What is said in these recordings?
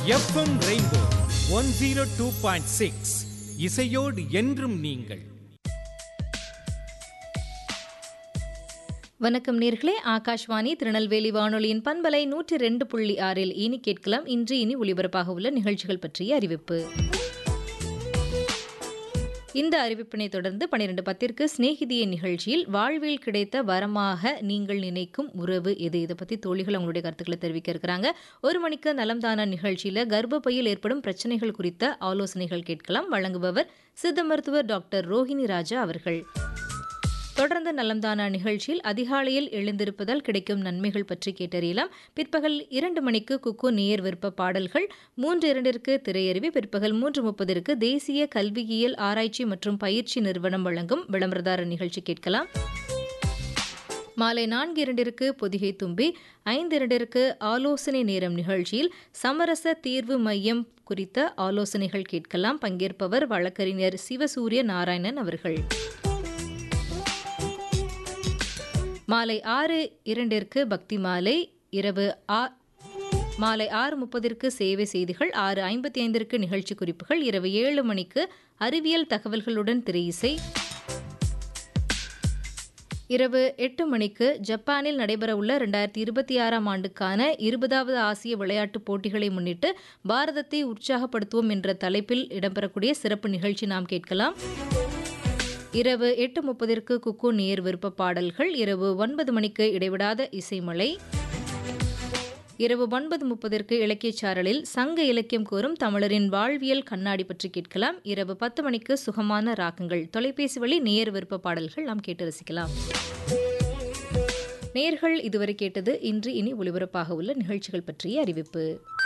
FM rainbow 102.6 இசையோடு என்றும் நீங்கள். வணக்கம் நேர்களே, ஆகாஷ்வாணி திருநெல்வேலி வானொலியின் பண்பலை 102.6 இனி கேட்கலாம். இனி ஒளிபரப்பாக உள்ள நிகழ்ச்சிகள் பற்றிய அறிவிப்பு. இந்த அறிவிப்பினை தொடர்ந்து 12:10 சிநேகிதிய நிகழ்ச்சியில் வாழ்வில் கிடைத்த வரமாக நீங்கள் நினைக்கும் உறவு எது, இதை பற்றி தோழிகள் அவங்களுடைய கருத்துக்களை தெரிவிக்க இருக்கிறாங்க. 1 மணிக்கு நலம்தானா நிகழ்ச்சியில் கர்ப்பப்பையில் ஏற்படும் பிரச்சனைகள் குறித்த ஆலோசனைகள் கேட்கலாம். வழங்குபவர் சித்த மருத்துவர் டாக்டர் ரோஹிணி ராஜா அவர்கள். தொடர்ந்து நலம்தானா நிகழ்ச்சியில் அதிகாலையில் எழுந்திருப்பதால் கிடைக்கும் நன்மைகள் பற்றி கேட்டறியலாம். பிற்பகல் 2 மணிக்கு குக்கு நேயர் விருப்ப பாடல்கள், 3:02 திரையறிவி, பிற்பகல் 3:30 தேசிய கல்வியியல் ஆராய்ச்சி மற்றும் பயிற்சி நிறுவனம் வழங்கும் விளம்பரதார நிகழ்ச்சி கேட்கலாம். மாலை 4:02 பொதிகை தும்பி, 5:02 ஆலோசனை நேரம் நிகழ்ச்சியில் சமரச தீர்வு மையம் குறித்த ஆலோசனைகள் கேட்கலாம். பங்கேற்பவர் வழக்கறிஞர் சிவசூரிய நாராயணன் அவர்கள். மாலை 6:02 பக்தி மாலை, மாலை 6:30 சேவை செய்திகள், 6:55 நிகழ்ச்சி குறிப்புகள், இரவு 7 மணிக்கு அறிவியல் தகவல்களுடன் திரையிசை, இரவு 8 மணிக்கு ஜப்பானில் நடைபெறவுள்ள 2026ஆம் ஆண்டுக்கான 20வது ஆசிய விளையாட்டுப் போட்டிகளை முன்னிட்டு பாரதத்தை உற்சாகப்படுத்துவோம் என்ற தலைப்பில் இடம்பெறக்கூடிய சிறப்பு நிகழ்ச்சி நாம் கேட்கலாம். இரவு 8:30 குக்கு நேர் விருப்ப பாடல்கள், இரவு 9 மணிக்கு இடைவிடாத இசைமலை, இரவு 9:30 இலக்கியச் சாரலில் சங்க இலக்கியம் கூறும் தமிழரின் வாழ்வியல் கண்ணாடி பற்றி கேட்கலாம். இரவு 10 மணிக்கு சுகமான ராகங்கள், தொலைபேசி வழி நேர் விருப்ப பாடல்கள் நாம் கேட்டு ரசிக்கலாம். நேர்கள் இதுவரை கேட்டது இனி ஒளிபரப்பாக உள்ள நிகழ்ச்சிகள் பற்றிய அறிவிப்பு.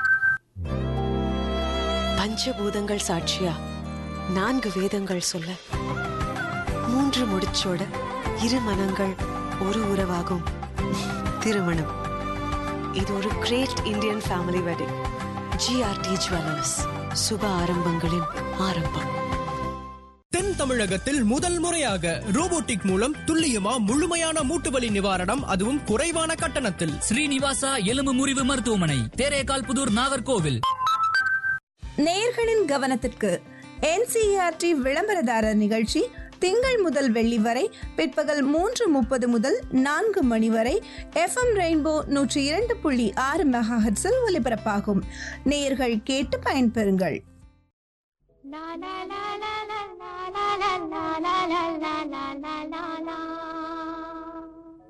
பஞ்சபூதங்கள் சாட்சியா 4 வேதங்கள் சொல்ல 3 முடிச்சோட 2 மனங்கள் ஒரு உறவாகும் திருமணம். இது ஒரு great Indian family wedding. GRT jewellers, சுப ஆரம்பங்களின் ஆரம்பம். தென் தமிழகத்தில் முதல் முறையாக ரோபோட்டிக் மூலம் துல்லியமா முழுமையான மூட்டுவலி நிவாரணம், அதுவும் குறைவான கட்டணத்தில். ஸ்ரீனிவாசா எலும்பு முறிவு மருத்துவமனை, தேரேகால் புதூர், நாகர்கோவில். நேயர்களின் கவனத்திற்கு NCERT விளம்பரதாரர் நிகழ்ச்சி திங்கள் முதல் வெள்ளி வரை பிற்பகல் 3:30 முதல் 4 மணி வரை FM ரெயின்போ 102.6 மெகாஹெர்ட்ஸில் ஒலிபரப்பாகும். நேயர்கள் கேட்டு பயன்பெறுங்கள். la la la la la la la la la la la la la la